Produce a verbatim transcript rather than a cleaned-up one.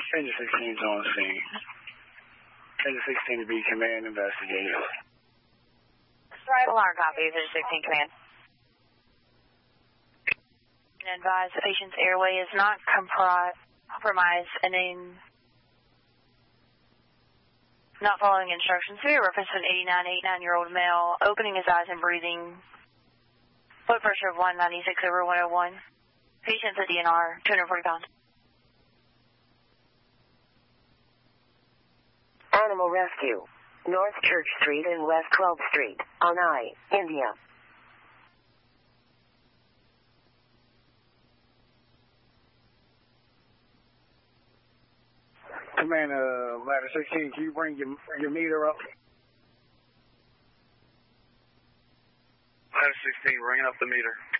Engine sixteen's on scene. Engine sixteen to be command investigator. Right, alarm copy, Engine sixteen command. Advise the patient's airway is not compromised and in not following instructions. We reference an eighty-nine, eighty-nine-year-old male opening his eyes and breathing. Blood pressure of one ninety-six over one oh one. Patient's at D N R, two hundred forty pounds. Animal Rescue, North Church Street and West twelfth Street, Anai, India. Command, uh, ladder sixteen, can you bring your, your meter up? Ladder sixteen, bringing up the meter.